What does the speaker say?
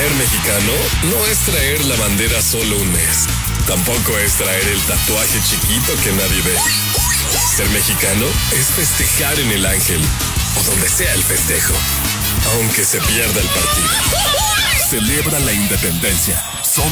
Ser mexicano no es traer la bandera solo un mes. Tampoco es traer el tatuaje chiquito que nadie ve. Ser mexicano es festejar en el Ángel o donde sea el festejo, aunque se pierda el partido. Celebra la independencia.